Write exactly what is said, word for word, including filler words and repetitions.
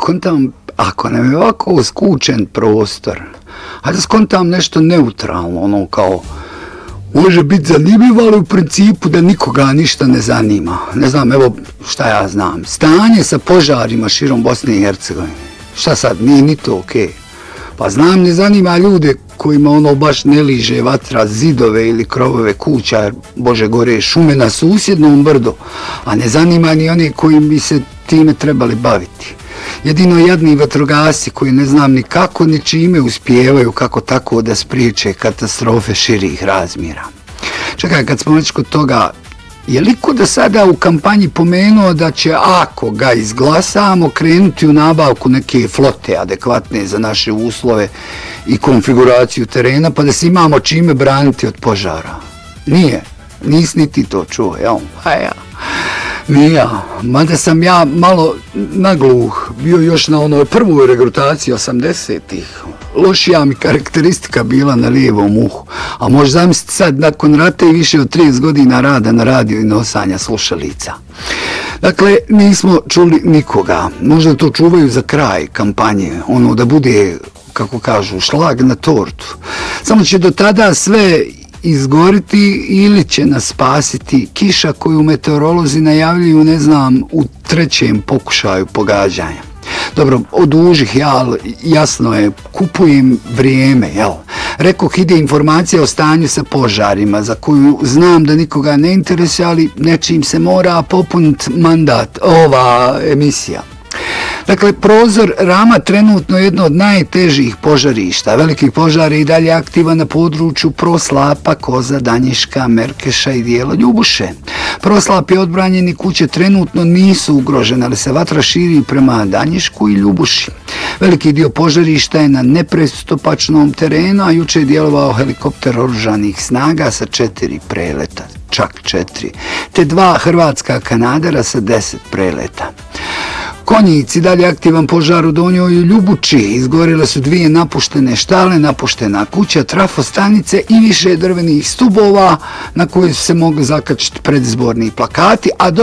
skontam, ako nam je ovako skučen prostor, hajde da skontam nešto neutralno, ono kao, može biti zanimljivo, ali u principu da nikoga ništa ne zanima. Ne znam, evo šta ja znam. Stanje sa požarima širom Bosne i Hercegovine. Šta sad, nije ni to okej. Okay. Pa znam, ne zanima ljude kojima ono baš ne liže vatra zidove ili krovove kuća, jer Bože gore šume na susjednom brdu, a ne zanima ni one koji bi se time trebali baviti. Jedino jadni vatrogasci koji ne znam ni kako ni čime uspijevaju kako tako da spriječe katastrofe širih razmjera. Čekaj, kad smo već kod toga, je li ko da sada u kampanji pomenuo da će, ako ga izglasamo, krenuti u nabavku neke flote adekvatne za naše uslove i konfiguraciju terena, pa da se imamo čime braniti od požara? Nije, nisi niti to čuo, jel? Pa ja. Nije, mada sam ja malo nagluh bio još na onoj prvoj regrutaciji osamdesetih. Lošija mi karakteristika bila na lijevom uhu. A možda zamisliti sad nakon rata i više od trideset godina rada na radiju i nosanja slušalica. Dakle, nismo čuli nikoga. Možda to čuvaju za kraj kampanje. Ono da bude, kako kažu, šlag na tortu. Samo će do tada sve izgoriti ili će nas spasiti kiša koju meteorolozi najavljuju, ne znam, u trećem pokušaju pogađanja. Dobro, odužih ja, jasno je, kupujem vrijeme, jel? Rekoh, ide informacija o stanju sa požarima, za koju znam da nikoga ne interesuje, ali nečim se mora popuniti mandat, ova emisija. Dakle, prozor Rama trenutno je jedno od najtežih požarišta. Velikih požara je i dalje aktivan na području Proslapa, Koza, Danjiška, Merkeša i dijela Ljubuše. Proslap je odbranjeni, kuće trenutno nisu ugrožene, ali se vatra širi prema Danjišku i Ljubuši. Veliki dio požarišta je na nepristupačnom terenu, a juče je djelovao helikopter oružanih snaga sa četiri preleta, čak četiri, te dva hrvatska kanadera sa deset preleta. Konjici, dalje aktivan požar u Donjoj i Ljubuči, izgorile su dvije napuštene štale, napuštena kuća, trafostanice i više drvenih stubova na koje su se mogli zakačiti predizborni plakati, a